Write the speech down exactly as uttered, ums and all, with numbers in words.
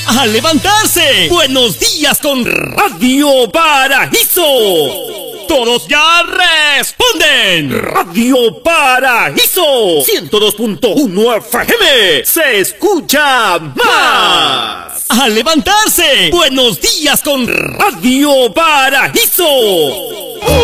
a levantarse. Buenos días con Radio Paraíso. Todos ya responden. Radio Paraíso ciento dos punto uno F M. Se escucha más. A levantarse. Buenos días con Radio Paraíso.